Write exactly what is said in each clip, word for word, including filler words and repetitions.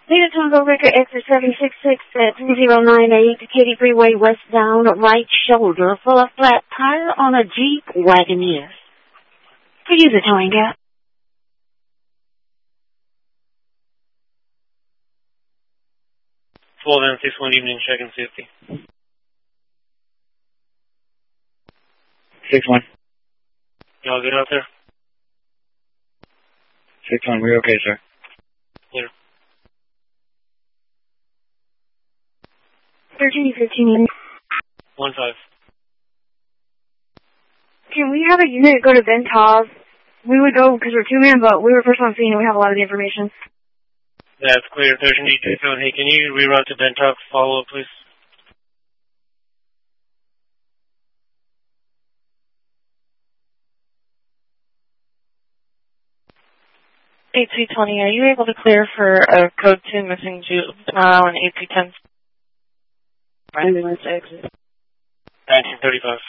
Leader Tango Ricker exit seven six six at three zero nine eight, Katy Freeway westbound, right shoulder, full of flat tire on a Jeep Wagoneer. For user towing gap. twelve and six one evening, check in safety. six one. Y'all good out there? six one, we're okay, sir. Clear. thirteen fifteen. one five. Can we have a unit go to Bentov? We would go because we're two men, but we were first on scene and we have a lot of the information. That's clear. thirteen fifty-seven. Hey, can you reroute to Bentov? Follow up, please. eight two twenty, are you able to clear for a code two missing juvenile and eight two ten? Ambulance exit. nineteen thirty-five.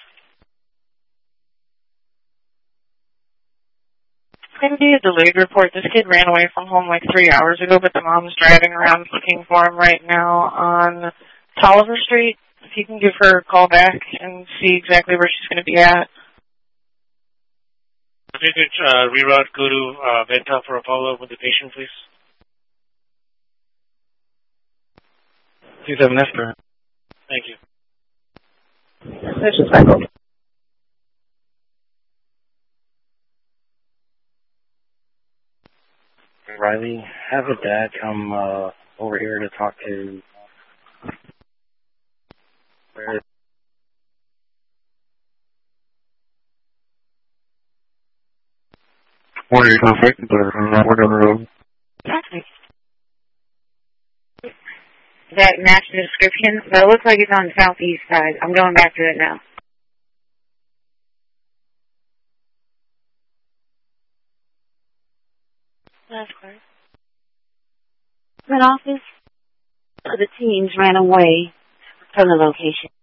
It's going to be a delayed report. This kid ran away from home like three hours ago, but the mom's driving around looking for him right now on Tolliver Street. If you can give her a call back and see exactly where she's going to be at. If you could uh, reroute, go to uh, Bentov for a follow-up with the patient, please. two seven Esther. Thank you. Session cycle. Riley, have a dad come uh, over here to talk to... Where? Where are you perfect? We're down the road. That match the description, but it looks like it's on the southeast side. I'm going back to it now. That's clear. That office, the teams ran away from the location.